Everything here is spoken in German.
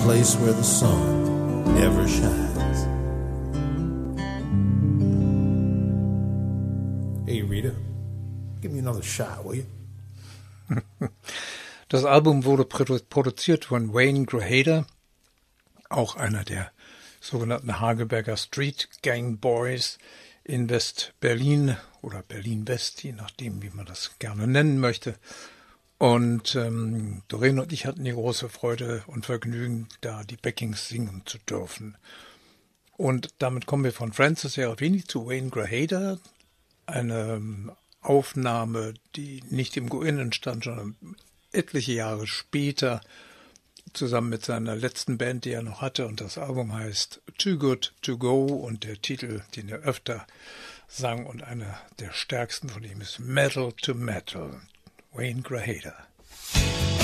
place where the sun never shines. Hey Rita, give me another shot, will you? Das Album wurde produziert von Wayne Graheda, auch einer der sogenannten Hageberger Street Gang Boys in West-Berlin oder Berlin-West, je nachdem, wie man das gerne nennen möchte. Und Doreen und ich hatten die große Freude und Vergnügen, da die Backings singen zu dürfen. Und damit kommen wir von Francis Serafini zu Wayne Graheda, eine Aufnahme, die nicht im Go-In entstand, sondern etliche Jahre später, zusammen mit seiner letzten Band, die er noch hatte. Und das Album heißt Too Good To Go und der Titel, den er öfter sang und einer der stärksten von ihm ist Metal to Metal, Wayne Graheda.